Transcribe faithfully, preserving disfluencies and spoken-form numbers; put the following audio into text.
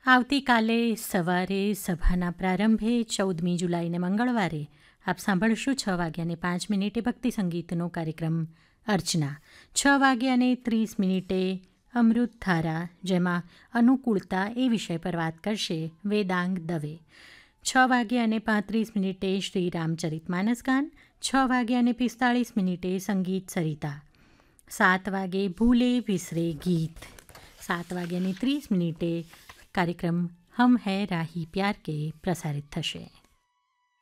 આવતીકાલે સવારે સભાના પ્રારંભે ચૌદમી જુલાઈને મંગળવારે આપ સાંભળશો છ વાગ્યાને પાંચ મિનિટે ભક્તિ સંગીતનો કાર્યક્રમ અર્ચના, છ વાગ્યાને ત્રીસ મિનિટે અમૃત ધારા, જેમાં અનુકૂળતા એ વિષય પર વાત કરશે વેદાંગ દવે. છ વાગ્યાને પાંત્રીસ મિનિટે શ્રી રામચરિતમાનસ ગાન, છ વાગ્યાને પિસ્તાળીસ મિનિટે સંગીત સરિતા, સાત વાગે ભૂલે વિસરે ગીત, સાત વાગ્યાને ત્રીસ મિનિટે કાર્યક્રમ હમ હૈ રાહી પ્યાર કે પ્રસારિત થશે.